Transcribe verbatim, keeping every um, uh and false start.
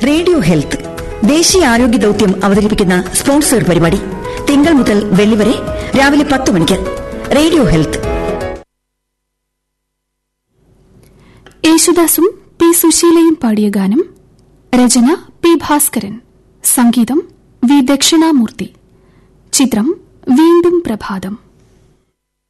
Radio health ദേശീയ ആരോഗ്യ ദൌത്യം അവതരിപ്പിക്കുന്ന സ്പോൺസർ പരിപാടി തിങ്കൾ മുതൽ വെള്ളി വരെ രാവിലെ പത്ത് മണിക്ക്. Radio health. യേശുദാസും പി സുശീലയും പാടിയ ഗാനം. രചന പി ഭാസ്കരൻ, സംഗീതം വി ദക്ഷിണാമൂർത്തി. ചിത്രം വീണ്ടും പ്രഭാതം.